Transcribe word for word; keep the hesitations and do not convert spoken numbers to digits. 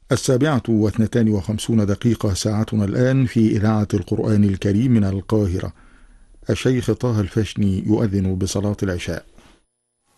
السابعة واثنتان وخمسون دقيقة ساعتنا الآن في إذاعة القرآن الكريم من القاهرة. الشيخ طه الفشني يؤذن بصلاة العشاء.